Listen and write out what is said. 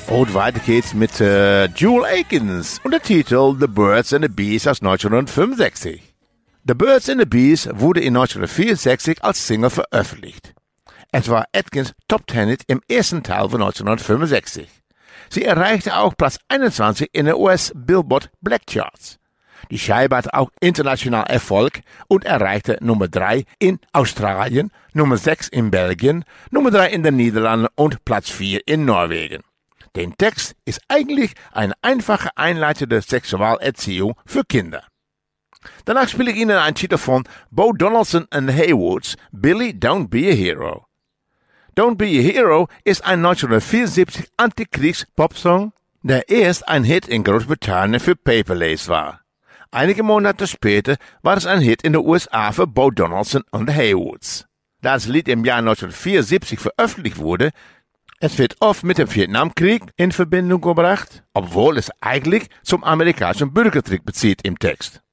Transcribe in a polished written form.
Und weiter geht's mit Jewel Akins und der Titel The Birds and the Bees aus 1965. The Birds and the Bees wurde in 1964 als Single veröffentlicht. Es war Atkins Top 10 im ersten Teil von 1965. Sie erreichte auch Platz 21 in den US Billboard Black Charts. Die Scheibe hatte auch international Erfolg und erreichte Nummer 3 in Australien, Nummer 6 in Belgien, Nummer 3 in den Niederlanden und Platz 4 in Norwegen. Der Text ist eigentlich eine einfache einleitende Sexualerziehung für Kinder. Danach spiele ich Ihnen einen Titel von Bo Donaldson and the Haywoods, Billy, Don't Be a Hero. Don't Be a Hero ist ein 1974 Antikriegs-Popsong, der erst ein Hit in Großbritannien für Paperlace war. Einige Monate später war es ein Hit in den USA für Bo Donaldson and the Haywoods. Da das Lied im Jahr 1974 veröffentlicht wurde, es wird oft mit dem Vietnamkrieg in Verbindung gebracht, obwohl es eigentlich zum amerikanischen Bürgerkrieg bezieht im Text.